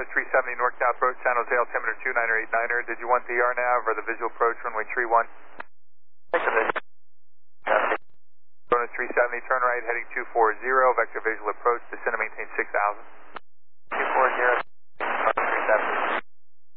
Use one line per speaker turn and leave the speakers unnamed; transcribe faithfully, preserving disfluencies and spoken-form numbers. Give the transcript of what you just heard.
three seventy North South Road, San Jose, altimeter two niner eight niner. Did you want the R nav or the visual approach, runway three one?
Take the visual.
Bonus three seventy, turn right, heading two four zero, vector visual approach, descend and maintain six thousand.
two four zero.